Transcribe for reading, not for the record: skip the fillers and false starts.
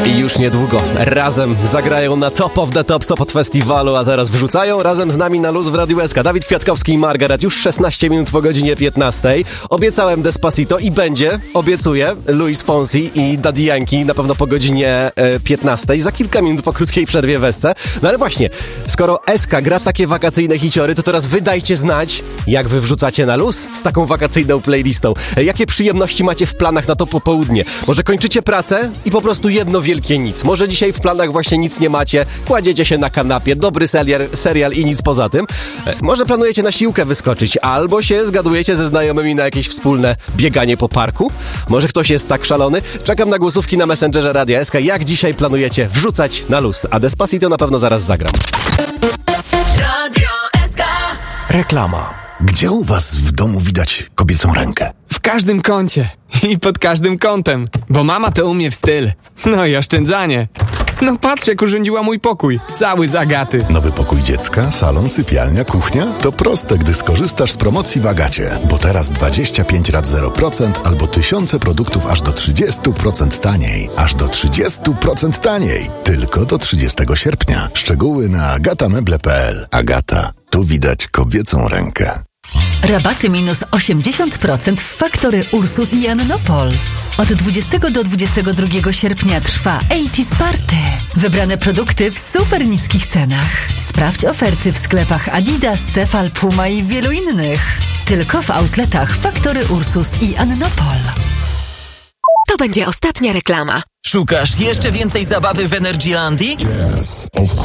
I już niedługo razem zagrają na Top of the Top Sopot Festiwalu, a teraz wrzucają razem z nami na luz w Radiu SK Dawid Kwiatkowski i Margaret. Już 16 minut po godzinie 15. Obiecałem Despacito i będzie, obiecuję, Luis Fonsi i Daddy Yankee na pewno po godzinie 15. Za kilka minut po krótkiej przerwie w SC. No ale właśnie, skoro SK gra takie wakacyjne hiciory, to teraz wy dajcie znać, jak wy wrzucacie na luz z taką wakacyjną playlistą. Jakie przyjemności macie w planach na to popołudnie? Może kończycie pracę i po prostu jedno wielkie nic. Może dzisiaj w planach właśnie nic nie macie, kładziecie się na kanapie, dobry serial i nic poza tym. Może planujecie na siłkę wyskoczyć, albo się zgadujecie ze znajomymi na jakieś wspólne bieganie po parku. Może ktoś jest tak szalony? Czekam na głosówki na Messengerze Radia SK. Jak dzisiaj planujecie wrzucać na luz? A Despacito na pewno zaraz zagram. Radio SK. Reklama. Gdzie u was w domu widać kobiecą rękę? W każdym kącie i pod każdym kątem, bo mama to umie w styl. No i oszczędzanie. No patrz, jak urządziła mój pokój, cały z Agaty. Nowy pokój dziecka, salon, sypialnia, kuchnia? To proste, gdy skorzystasz z promocji w Agacie. Bo teraz 25 rat 0% albo tysiące produktów aż do 30% taniej. Aż do 30% taniej. Tylko do 30 sierpnia. Szczegóły na agatameble.pl. Agata. Tu widać kobiecą rękę. Rabaty minus 80% w Faktory Ursus i Annopol. Od 20 do 22 sierpnia trwa 80s Party. Wybrane produkty w super niskich cenach. Sprawdź oferty w sklepach Adidas, Tefal, Puma i wielu innych. Tylko w outletach Faktory Ursus i Annopol. To będzie ostatnia reklama. Szukasz jeszcze więcej zabawy w Energylandii? Yes, of course.